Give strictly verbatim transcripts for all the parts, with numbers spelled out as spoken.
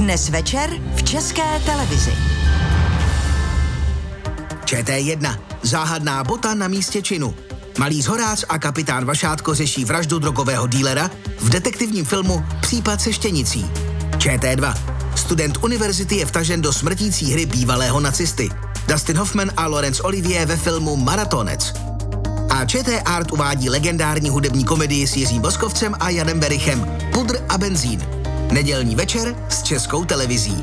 Dnes večer v České televizi. Č T jedna. Záhadná bota na místě činu. Malý Zhorář a kapitán Vašátko řeší vraždu drogového dílera v detektivním filmu Případ se štěnicí. Č T dva. Student univerzity je vtažen do smrtící hry bývalého nacisty. Dustin Hoffman a Laurence Olivier ve filmu Maratonec. A Č T Art uvádí legendární hudební komedii s Jiřím Boskovcem a Janem Berichem Pudr a benzín. Nedělní večer s Českou televizí.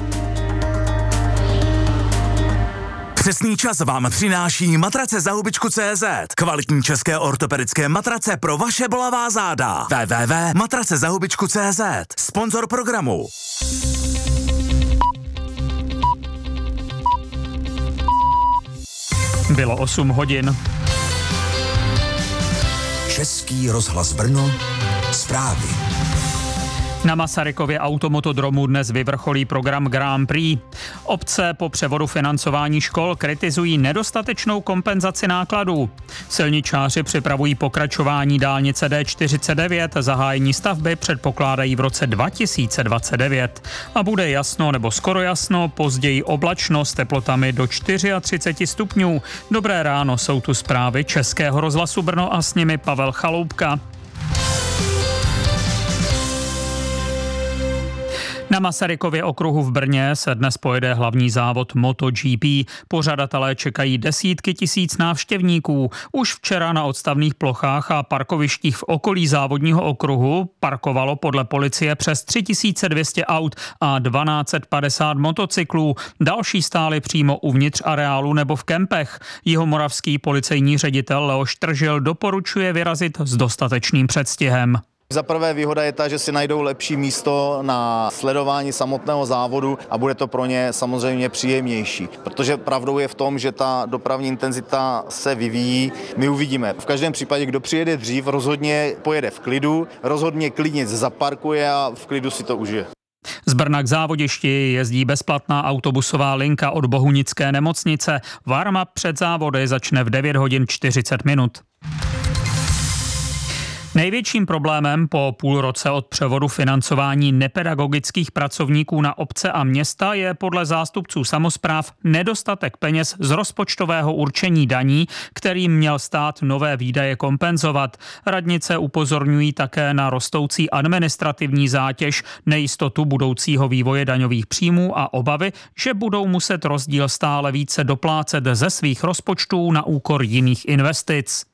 Přesný čas vám přináší matrace za hubičku tečka cé zet. Kvalitní české ortopedické matrace pro vaše bolavá záda. w w w tečka matrace za hubičku tečka cé zet. Sponzor programu. Bylo osm hodin. Český rozhlas Brno. Zprávy. Na Masarykově automotodromu dnes vyvrcholí program Grand Prix. Obce po převodu financování škol kritizují nedostatečnou kompenzaci nákladů. Silničáři připravují pokračování dálnice D čtyřicet devět, zahájení stavby předpokládají v roce dva tisíce dvacet devět. A bude jasno nebo skoro jasno, později oblačno s teplotami do třicet čtyři stupňů. Dobré ráno, jsou tu zprávy Českého rozhlasu Brno a s nimi Pavel Chaloupka. Na Masarykově okruhu v Brně se dnes pojede hlavní závod MotoGP. Pořadatelé čekají desítky tisíc návštěvníků. Už včera na odstavných plochách a parkovištích v okolí závodního okruhu parkovalo podle policie přes tři tisíce dvě stě aut a tisíc dvě stě padesát motocyklů. Další stály přímo uvnitř areálu nebo v kempech. Jihomoravský policejní ředitel Leoš Tržil doporučuje vyrazit s dostatečným předstihem. Za prvé výhoda je ta, že si najdou lepší místo na sledování samotného závodu a bude to pro ně samozřejmě příjemnější. Protože pravdou je v tom, že ta dopravní intenzita se vyvíjí. My uvidíme. V každém případě, kdo přijede dřív, rozhodně pojede v klidu, rozhodně klidně zaparkuje a v klidu si to užije. Z Brna k závodišti jezdí bezplatná autobusová linka od Bohunické nemocnice. Warm-up před závody začne v devět hodin čtyřicet minut. Největším problémem po půl roce od převodu financování nepedagogických pracovníků na obce a města je podle zástupců samospráv nedostatek peněz z rozpočtového určení daní, kterým měl stát nové výdaje kompenzovat. Radnice upozorňují také na rostoucí administrativní zátěž, nejistotu budoucího vývoje daňových příjmů a obavy, že budou muset rozdíl stále více doplácet ze svých rozpočtů na úkor jiných investic.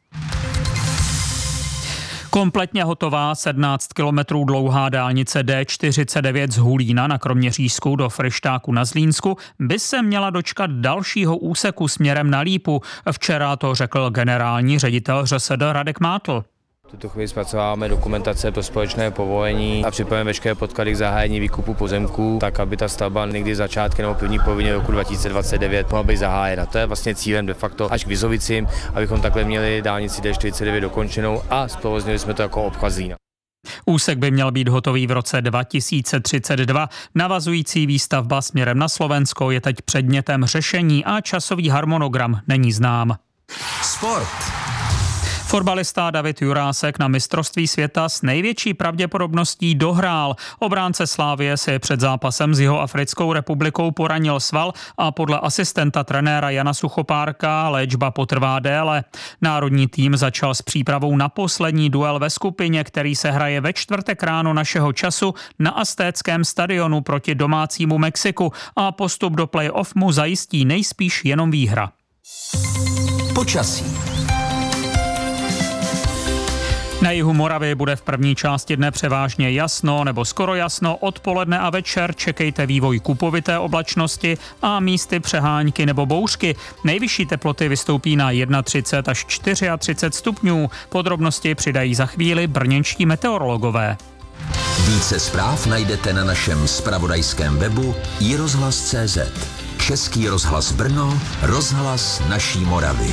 Kompletně hotová sedmnáct kilometrů dlouhá dálnice D čtyřicet devět z Hulína na Kroměřížsku do Fryštáku na Zlínsku by se měla dočkat dalšího úseku směrem na Lípu. Včera to řekl generální ředitel Ř S D Radek Mátl. V tuto chvíli zpracováváme dokumentace pro společné povolení a připravujeme veškeré podklady k zahájení výkupu pozemků, tak aby ta stavba někdy začátkem nebo první polovině roku dva tisíce dvacet devět mohla být zahájena. To je vlastně cílem de facto až k Vizovicím, abychom takhle měli dálnici D čtyřicet devět dokončenou a zprovoznili jsme to jako obchvat Zlína. Úsek by měl být hotový v roce dva tisíce třicet dva. Navazující výstavba směrem na Slovensko je teď předmětem řešení a časový harmonogram není znám. Sport. Fotbalista David Jurásek na mistrovství světa s největší pravděpodobností dohrál. Obránce Slávie si před zápasem s Jihoafrickou republikou poranil sval a podle asistenta trenéra Jana Suchopárka léčba potrvá déle. Národní tým začal s přípravou na poslední duel ve skupině, který se hraje ve čtvrtek ráno našeho času na Aztéckém stadionu proti domácímu Mexiku a postup do play-off mu zajistí nejspíš jenom výhra. Počasí. Na jihu Moravy bude v první části dne převážně jasno nebo skoro jasno. Odpoledne a večer čekejte vývoj kupovité oblačnosti a místy přehánky nebo bouřky. Nejvyšší teploty vystoupí na třicet jedna až třicet čtyři stupňů. Podrobnosti přidají za chvíli brněnští meteorologové. Více zpráv najdete na našem zpravodajském webu i rozhlas tečka cé zet. Český rozhlas Brno, rozhlas naší Moravy.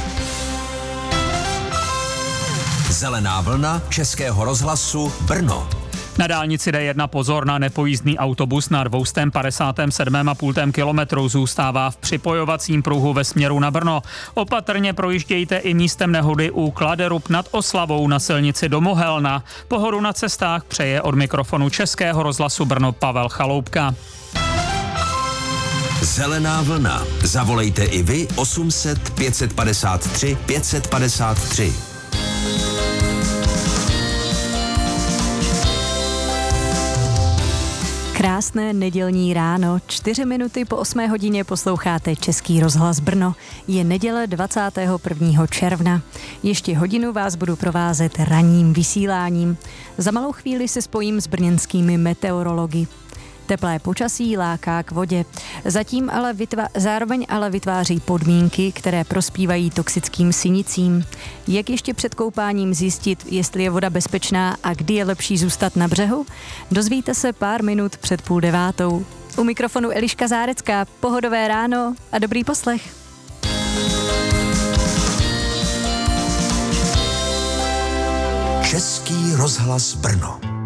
Zelená vlna Českého rozhlasu Brno. Na dálnici D jedna pozor na nepojízdný autobus na dvě stě padesát sedm a půl kilometru zůstává v připojovacím pruhu ve směru na Brno. Opatrně projíždějte i místem nehody u Kladerup nad Oslavou na silnici do Mohelna. Pohodu na cestách přeje od mikrofonu Českého rozhlasu Brno Pavel Chaloupka. Zelená vlna. Zavolejte i vy osm set pět padesát tři pět padesát tři. Krásné nedělní ráno, čtyři minuty po osmé hodině posloucháte Český rozhlas Brno. Je neděle dvacátého prvního června. Ještě hodinu vás budu provázet ranním vysíláním. Za malou chvíli se spojím s brněnskými meteorology. Teplé počasí láká k vodě. Zatím ale vytvá- zároveň ale vytváří podmínky, které prospívají toxickým sinicím. Jak ještě před koupáním zjistit, jestli je voda bezpečná a kdy je lepší zůstat na břehu? Dozvíte se pár minut před půl devátou. U mikrofonu Eliška Zárecká, pohodové ráno a dobrý poslech. Český rozhlas Brno.